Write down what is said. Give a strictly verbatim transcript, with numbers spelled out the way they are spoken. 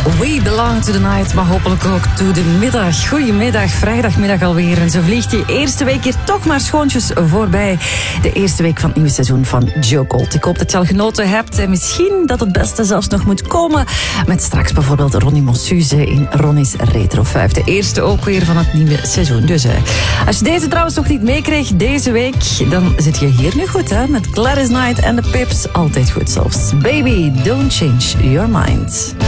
We belong to the night, maar hopelijk ook to de middag. Goedemiddag, vrijdagmiddag alweer. En zo vliegt die eerste week hier toch maar schoontjes voorbij. De eerste week van het nieuwe seizoen van Joe Colt. Ik hoop dat je al genoten hebt en misschien dat het beste zelfs nog moet komen. Met straks bijvoorbeeld Ronnie Mossuze in Ronnie's Retro vijf. De eerste ook weer van het nieuwe seizoen. Dus uh, als je deze trouwens nog niet meekreeg deze week, dan zit je hier nu goed, hè? Met Gladys Knight en de Pips. Altijd goed zelfs. Baby, don't change your mind.